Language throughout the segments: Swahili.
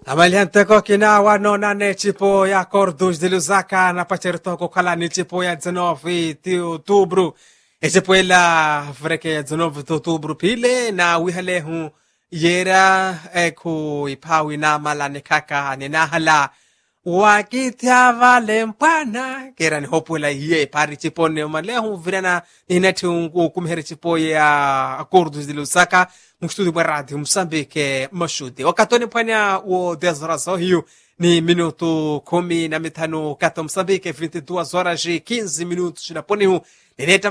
Amalianteko kinawa no nane chipo ya Cordus de Lusaka na pachertoko kala ni chipo ya 19 de outubro. Chipo ela vreke 19 de outubro pile na wihalehu yera ku ipawi na malane kaka ni nahala wakitia vale mpana kera ni hopu la hiye pari chipo ne malehu virana inati kumheri chipo ya Cordus de Lusaka mustudi wa radio Msambike mashuti wakatoni panya o 10 horas hiyo ni minuto 15 kata Msambike 22 horas e 15 minutos na poni hu neta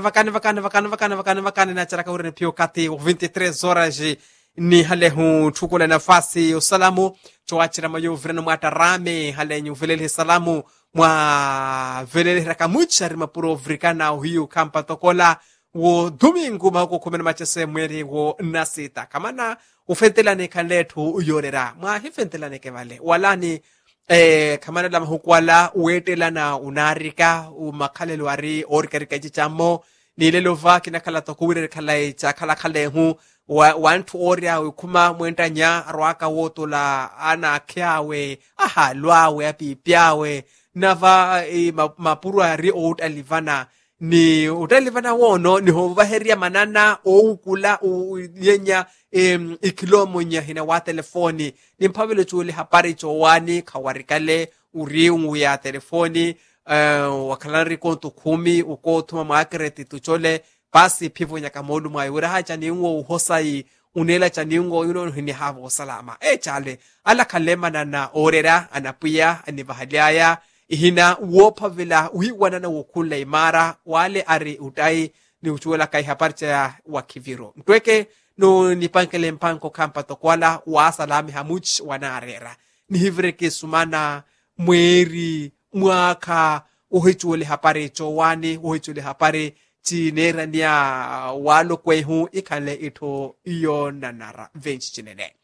vakana na charaka ure pio kati 23 horas ni hale hu chukula nafasi usalamu choachira mayo vreno mwatarame hale nyuvelele salamu mwa velele rakamucha rimapuro afrikana hiyo kampa tokola wo domingo mako kumena machese mweri wo nasita kamana ufentelane kanletu uyorera mwa hifentelane kevale walani kamana la mahukwala uetelana unarika umakhalelo ari orikarika chichamo nilelova kinakala tokuwire kala cha kala kale hu wantu oria ukuma mwendanya rwaka woto la ana kyawe aha lwawe apipyawe nava mapuru ari out alivana ni utalivana wono ni hovaheria manana oukula yenya ikilomo nya hina wa telefoni ni mpavile chuli hapari chowani kawarikale uriungu ya telefoni wakalari kontu 10 ukotuma makreti tuchole basi pivo nya kamodu mwa hacha ni ngo uhosai unela cha ningo yuno hini havo salama chale ala kalema na orera anapuya anivahaliaya ihina wopa vila uhiwana na wukula imara wale ari utai ni uchuela kai haparcha wa kiviro mtweke no nipankele mpanko kampa tokwala wa salami hamuch wanarera ni hivreke sumana mweri mwaka uhichuele hapare chowani uhichuele hapare chinera niya walo kwehu ikale ito iyo nanara venchi chinene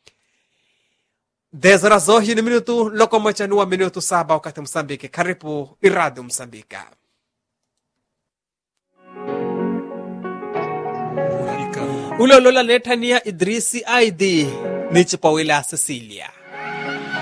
Desra hii ni minutu loko mochanua minutu 7 wakati Msambike karibu iradu Msambika ulolola netania Idrisi Aidi nichipawila Cecilia